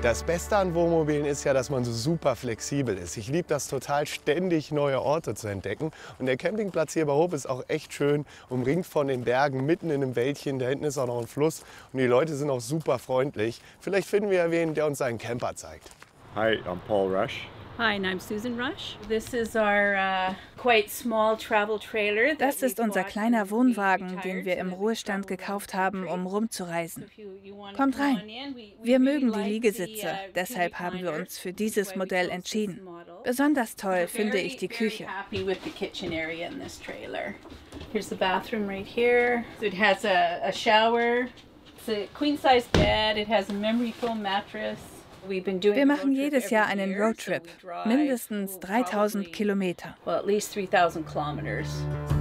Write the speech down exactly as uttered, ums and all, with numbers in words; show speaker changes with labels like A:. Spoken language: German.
A: Das Beste an Wohnmobilen ist ja, dass man so super flexibel ist. Ich liebe das total, ständig neue Orte zu entdecken. Und der Campingplatz hier bei Hof ist auch echt schön, umringt von den Bergen, mitten in einem Wäldchen. Da hinten ist auch noch ein Fluss und die Leute sind auch super freundlich. Vielleicht finden wir ja wen, der uns seinen Camper zeigt.
B: Hi, I'm Paul Rush.
C: Hi, and I'm Susan Rush. This is our uh, quite small travel trailer.
D: Das ist unser kleiner Wohnwagen, den wir im Ruhestand gekauft haben, um rumzureisen. Kommt rein. Wir mögen die Liegesitze, deshalb haben wir uns für dieses Modell entschieden. Besonders toll finde ich die Küche.
C: Here's the bathroom right here. So it has a, a shower. It's a queen-size bed. It has a memory foam mattress.
D: Wir machen jedes Jahr einen Roadtrip, mindestens dreitausend Kilometer.
C: Well, at least three thousand kilometers.